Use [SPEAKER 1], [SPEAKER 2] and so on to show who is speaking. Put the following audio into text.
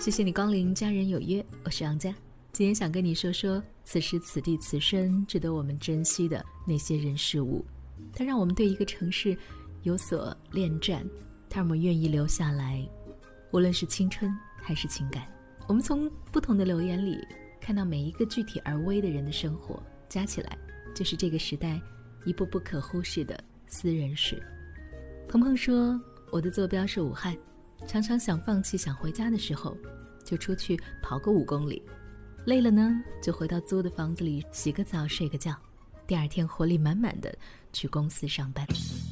[SPEAKER 1] 谢谢你光临家人有约，我是杨佳。今天想跟你说说此时此地此生值得我们珍惜的那些人事物，它让我们对一个城市有所恋战，它让我们愿意留下来，无论是青春还是情感。我们从不同的留言里看到每一个具体而微的人的生活，加起来就是这个时代一部不可忽视的私人史。鹏鹏说，我的坐标是武汉，常常想放弃想回家的时候，就出去跑个5公里，累了呢就回到租的房子里洗个澡睡个觉，第二天活力满满的去公司上班。